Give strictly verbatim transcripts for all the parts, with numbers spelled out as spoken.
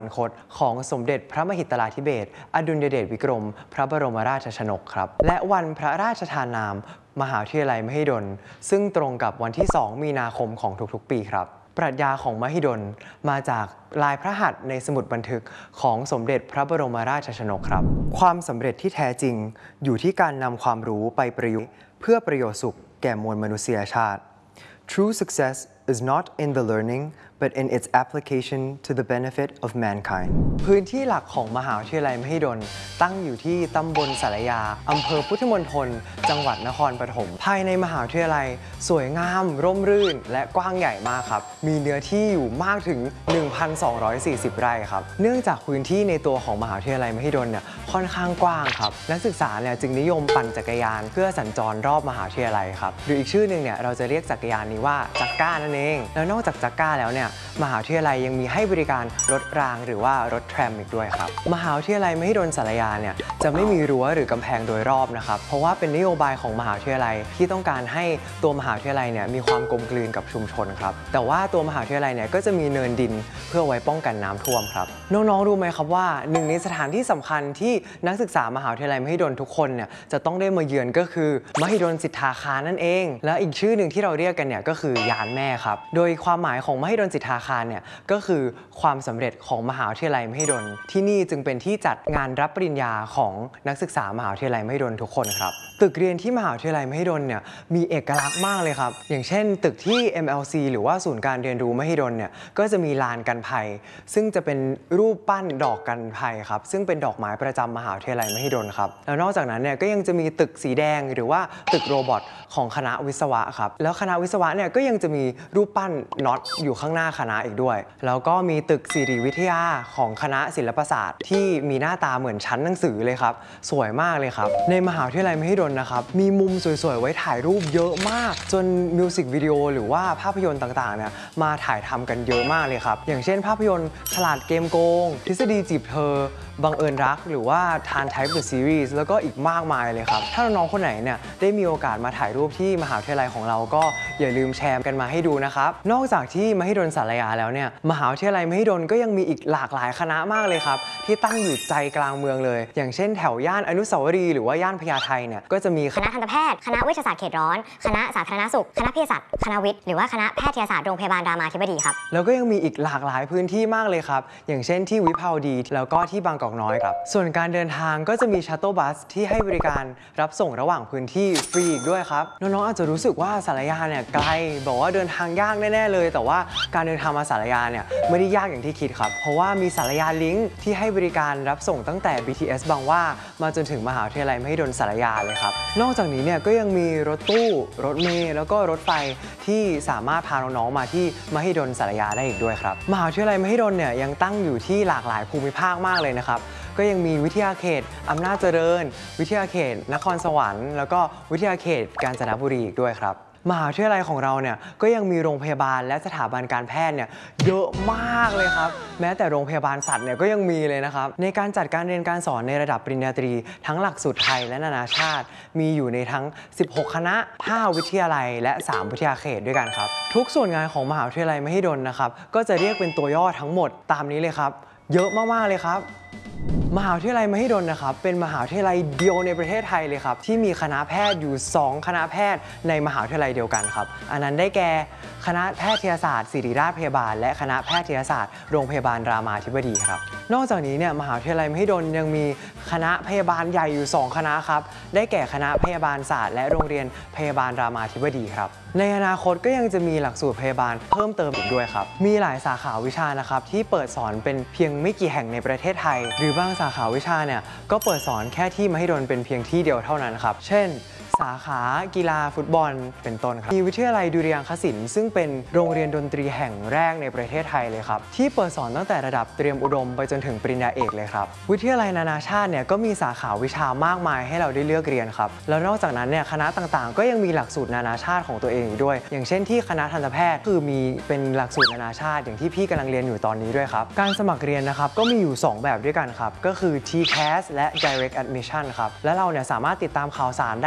คตของสมเด็จพระมหิดลาธิเบศรอดุลยเดชวิกรมพระบรมราชชนกครับและวันพระราชทานนามมหาวิทยาลัยมหิดลซึ่งตรงกับวันที่สองมีนาคมของทุกๆปีครับปรัชญาของมหิดลมาจากลายพระหัตถ์ในสมุดบันทึกของสมเด็จพระบรมราชชนกครับความสำเร็จที่แท้จริงอยู่ที่การนำความรู้ไปประยุกต์เพื่อประโยชน์สุขแก่มวลมนุษยชาติ True success is not in the learning but in its application to the benefit of mankind พื้นที่หลักของมหาวิทยาลัยมหิดลตั้งอยู่ที่ตำบลสารยาอำเภอพุทธมณฑลจังหวัดนครปฐมภายในมหาวิทยาลัยสวยงามร่มรื่นและกว้างใหญ่มากครับมีเนื้อที่อยู่มากถึง หนึ่งพันสองร้อยสี่สิบ ไร่ครับเนื่องจากพื้นที่ในตัวของมหาวิทยาลัยมหิดลเนี่ยค่อนข้างกว้างครับนักศึกษาเนี่ยจึงนิยมปั่นจักรยานเพื่อสัญจรรอบมหาวิทยาลัยครับหรืออีกชื่อหนึ่งเนี่ยเราจะเรียกจักรยานนี้ว่าจักก้านั่นเองแล้วนอกจากจักก้าแล้วเนี่ยมหาวิทยาลัยยังมีให้บริการรถรางหรือว่ารถแทรมอีกด้วยครับมหาวิทยาลัยมหิดลสารยาเนี่ยจะไม่มีรั้วหรือกำแพงโดยรอบนะครับเพราะว่าเป็นนโยบายของมหาวิทยาลัยที่ต้องการให้ตัวมหาวิทยาลัยเนี่ยมีความกลมกลืนกับชุมชนครับแต่ว่าตัวมหาวิทยาลัยเนี่ยก็จะมีเนินดินเพื่อไว้ป้องกันน้ำท่วมครับน้องๆรู้ไหมครับว่าหนึ่งในสถานที่สำคัญที่นักศึกษามหาวิทยาลัยมหิดลทุกคนเนี่ยจะต้องได้มาเยือนก็คือมหิดลสิทธาคารนั่นเองและอีกชื่อหนึ่งที่เราเรียกกันเนี่ยก็คือยานแม่ครับโดยความหมายของมหิดลสิทธาคารเนี่ยก็คือความสำเร็จของมหาวิทยาลัยมหิดลที่นี่จึงเป็นที่จัดงานรับปริญญาของนักศึกษามหาวิทยาลัยมหิดลทุกคนครับตึกเรียนที่มหาวิทยาลัยมหิดลเนี่ยมีเอกลักษณ์มากเลยครับอย่างเช่นตึกที่ เอ็ม แอล ซี หรือว่าศูนย์การเรียนรู้มหิดลเนี่ยก็จะมีลานกันภัยซึ่งจะเป็นรูปปั้นดอกกันภัยครับซึ่งเป็นดอกไม้ประจำมหาวิทยาลัยมหิดลครับแล้วนอกจากนั้นเนี่ยก็ยังจะมีตึกสีแดงหรือว่าตึกโรบอทของคณะวิศวะครับแล้วคณะวิศวะเนี่ยก็ยังจะมีรูปปั้นน็อตอยู่ข้างหน้าคณะอีกด้วยแล้วก็มีตึกสิริวิทยาของคณะศิลปศาสตร์ที่มีหน้าตาเหมือนชั้นหนังสือเลยครับสวยมากเลยครับในมหาวิทยาลัยมหิดลนะครับมีมุมสวยๆไว้ถ่ายรูปเยอะมากจนมิวสิกวิดีโอหรือว่าภาพยนตร์ต่างๆเนี่ยมาถ่ายทำกันเยอะมากเลยครับอย่างเช่นภาพยนตร์ฉลาดเกมโกงทฤษฎีจีบเธอบังเอิญรักหรือว่าทานไทป์เดอะซีรีส์แล้วก็อีกมากมายเลยครับถ้าน้องๆคนไหนเนี่ยได้มีโอกาสมาถ่ายรูปที่มหาวิทยาลัยของเราก็อย่าลืมแชร์กันมาให้ดูนะครับนอกจากที่มหิดลสารยาแล้วเนี่ยมหาวิทยาลัยมหิดลก็ยังมีอีกหลากหลายคณะมากเลยครับที่ตั้งอยู่ใจกลางเมืองเลยอย่างเช่นแถวย่านอนุสาวรีย์หรือว่าย่านพญาไทเนี่ยก็จะมีคณะทันตแพทย์คณะเวชศาสตร์เขตร้อนคณะสาธารณสุขคณะเภสัชคณะวิทย์หรือว่าคณะแพทยศาสตร์โรงพยาบาลรามาธิบดีครับแล้วก็ยังมีอีกหลากหลายพื้นที่มากเลยครับอย่างเช่นที่วิภาวดีแล้วก็ที่บางกอกน้อยครับส่วนการเดินทางก็จะมีชัตเติลบัสที่ให้บริการรับส่งระหว่างพื้นที่ฟรีอีกด้วยครับน้องๆอาจจะรู้สึกว่าสารยาเนี่ยไกลบอกว่าเดินทางยากแน่ๆเลยแต่ว่าการเดินทางมาสารยาเนี่ยไม่ได้ยากอย่างที่คิดครับเพราะว่ามีสารยาลิงก์ที่ให้บริการรับส่งตั้งแต่ บี ที เอส บางหว่ามาจนถึงมหาวิทยาลัยมหิดลสารยาเลยครับนอกจากนี้เนี่ยก็ยังมีรถตู้รถเมล์แล้วก็รถไฟที่สามารถพาน้องๆมาที่มหิดลสารยาได้อีกด้วยครับมหาวิทยาลัยมหิดลเนี่ยยังตั้งอยู่ที่หลากหลายภูมิภาคมากเลยนะครับก็ยังมีวิทยาเขตอำนาจเจริญวิทยาเขตนครสวรรค์แล้วก็วิทยาเขตกาญจนบุรีอีกด้วยครับมหาวิทยาลัยของเราเนี่ยก็ยังมีโรงพยาบาลและสถาบันการแพทย์เนี่ยเยอะมากเลยครับแม้แต่โรงพยาบาลสัตว์เนี่ยก็ยังมีเลยนะครับในการจัดการเรียนการสอนในระดับปริญญาตรีทั้งหลักสูตรไทยและนานาชาติมีอยู่ในทั้งสิบหกคณะห้าวิทยาลัยและสามวิทยาเขตด้วยกันครับทุกส่วนงานของมหาวิทยาลัยมหิดลนะครับก็จะเรียกเป็นตัวย่อทั้งหมดตามนี้เลยครับเยอะมากๆเลยครับมหาวิทยาลัยมหิดลนะครับเป็นมหาวิทยาลัยเดียวในประเทศไทยเลยครับที่มีคณะแพทย์อยู่สองคณะแพทย์ในมหาวิทยาลัยเดียวกันครับอันนั้นได้แก่คณะแพทยศาสตร์ศิริราชพยาบาลและคณะแพทยศาสตร์โรงพยาบาลรามาธิบดีครับนอกจากนี้เนี่ยมหาวิทยาลัยมหิดลยังมีคณะพยาบาลใหญ่อยู่สองคณะครับได้แก่คณะพยาบาลศาสตร์และโรงเรียนพยาบาลรามาธิบดีครับในอนาคตก็ยังจะมีหลักสูตรพยาบาลเพิ่มเติมอีกด้วยครับมีหลายสาขาวิชานะครับที่เปิดสอนเป็นเพียงไม่กี่แห่งในประเทศไทยหรือบางสาขาวิชาเนี่ยก็เปิดสอนแค่ที่มหิดลเป็นเพียงที่เดียวเท่านั้นครับเช่นสาขากีฬาฟุตบอลเป็นต้นครับมีวิทยาลัยดุริยางคศิลป์ซึ่งเป็นโรงเรียนดนตรีแห่งแรกในประเทศไทยเลยครับที่เปิดสอนตั้งแต่ระดับเตรียมอุดมไปจนถึงปริญญาเอกเลยครับวิทยาลัยนานาชาติเนี่ยก็มีสาขาวิชามากมายให้เราได้เลือกเรียนครับแล้วนอกจากนั้นเนี่ยคณะต่างๆก็ยังมีหลักสูตรนานาชาติของตัวเองอีกด้วยอย่างเช่นที่คณะทันตแพทย์คือมีเป็นหลักสูตรนานาชาติอย่างที่พี่กำลังเรียนอยู่ตอนนี้ด้วยครับการสมัครเรียนนะครับก็มีอยู่สองแบบด้วยกันครับก็คือ ที แคส และ Direct Admission ครับและเราเนี่ยสามารถติดตามข่าวสารได้ที่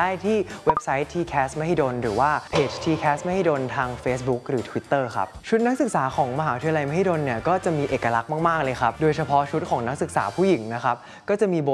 เว็บไซต์ ที แคส มหิดลหรือว่าเพจ ที แคส มหิดลทาง Facebook หรือ Twitter ครับชุดนักศึกษาของมหาวิทยาลัยมหิดลเนี่ยก็จะมีเอกลักษณ์มากๆเลยครับโดยเฉพาะชุดของนักศึกษาผู้หญิงนะครับก็จะมีโบ